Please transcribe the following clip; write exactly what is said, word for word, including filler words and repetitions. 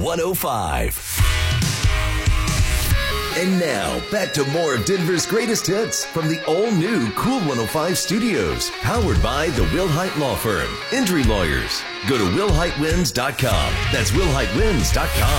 one oh five. And now, back to more of Denver's greatest hits from the all-new Cool one oh five studios. Powered by the Wilhite Law Firm. Injury lawyers. Go to will hite wins dot com. That's will hite wins dot com.